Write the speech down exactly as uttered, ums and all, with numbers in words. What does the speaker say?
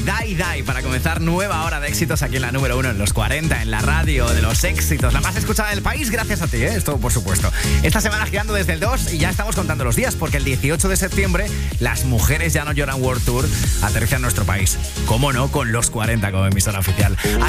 Die Die para comenzar nueva hora de éxitos aquí en la número uno, en los cuarenta, en la radio de los éxitos, la más escuchada del país, gracias a ti, ¿eh? Esto por supuesto. Esta semana girando desde el dos y ya estamos contando los días porque el dieciocho de septiembre las Mujeres Ya No Lloran World Tour aterrizan en nuestro país. ¿Cómo no? Con los cuarenta como emisora oficial.